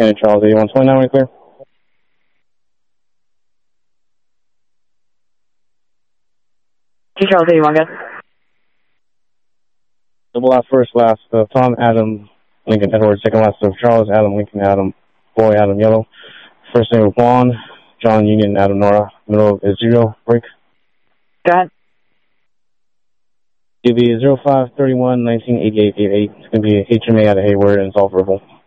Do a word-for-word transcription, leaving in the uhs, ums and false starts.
Cannon Charles, eighty-one twenty-nine, right clear. Two Charles, eighty-one, good. Double last, first last of Tom, Adam, Lincoln, Edward. Second last of Charles, Adam, Lincoln, Adam, Boy, Adam, Yellow. First name of Juan, John, Union, Adam, Nora. Middle is zero, break. Go ahead. It'll be zero five thirty-one nineteen eighty-eight eighty-eight. It's going to be H M A out of Hayward, and it's all verbal.